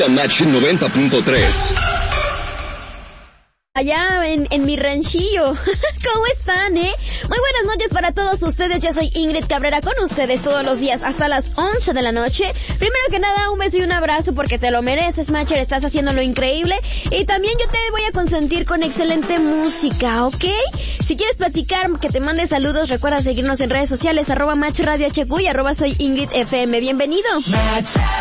Match 90.3. Allá en mi ranchillo. ¿Cómo están, Muy buenas noches para todos ustedes. Yo soy Ingrid Cabrera con ustedes todos los días hasta las 11 de la noche. Primero que nada, un beso y un abrazo porque te lo mereces, Matcher. Estás haciendo lo increíble. Y también yo te voy a consentir con excelente música, ¿ok? Si quieres platicar, que te mande saludos, recuerda seguirnos en redes sociales, @MatchRadioHQ y @soy Ingrid FM. Bienvenido.